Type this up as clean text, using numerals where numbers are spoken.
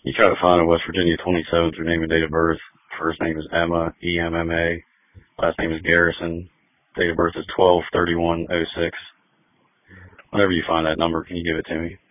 You try to find a West Virginia 27th, her name and date of birth. First name is Emma, EMMA. Last name is Garrison. Date of birth is 12/31/06. Whenever you find that number, can you give it to me?